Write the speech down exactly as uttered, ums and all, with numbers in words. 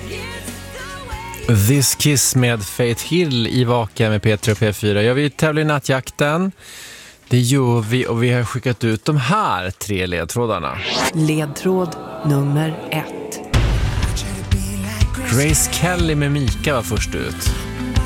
This Kiss med Faith Hill i Vaka med P tre och P fyra. Ja, vi tävlar i nattjakten. Det gör vi och vi har skickat ut de här tre ledtrådarna. Ledtråd nummer ett. Grace Kelly med Mika var först ut.